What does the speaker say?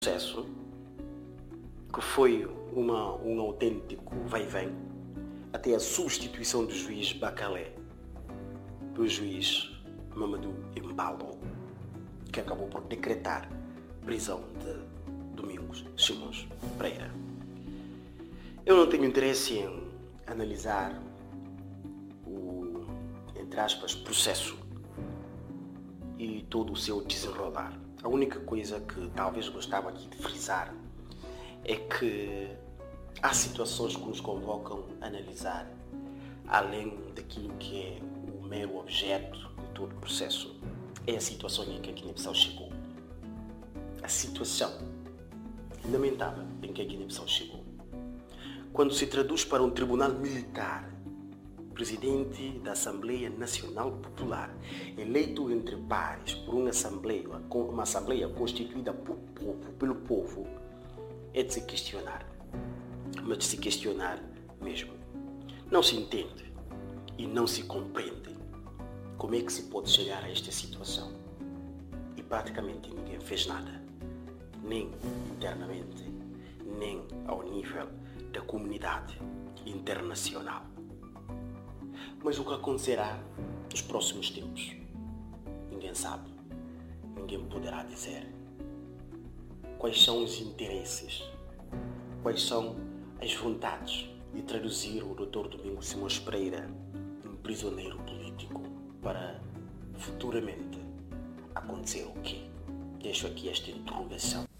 Processo que foi um autêntico vai-vem até a substituição do juiz Bacalé pelo juiz Mamadou Embalo, que acabou por decretar prisão de Domingos Simões Pereira. Eu não tenho interesse em analisar o, entre aspas, processo e todo o seu desenrolar. A única coisa que talvez gostava aqui de frisar é que há situações que nos convocam a analisar além daquilo que é o mero objeto de todo o processo. É a situação em que a Guiné-Bissau chegou. A situação lamentável em que a Guiné-Bissau chegou. Quando se traduz para um tribunal militar, presidente da Assembleia Nacional Popular, eleito entre pares por uma assembleia constituída pelo povo, é de se questionar. Mas de se questionar mesmo. Não se entende e não se compreende como é que se pode chegar a esta situação. E praticamente ninguém fez nada, nem internamente, nem ao nível da comunidade internacional. Mas o que acontecerá nos próximos tempos? Ninguém sabe, ninguém poderá dizer. Quais são os interesses? Quais são as vontades de traduzir o Dr. Domingos Simões Pereira em prisioneiro político para futuramente acontecer o quê? Deixo aqui esta interrogação.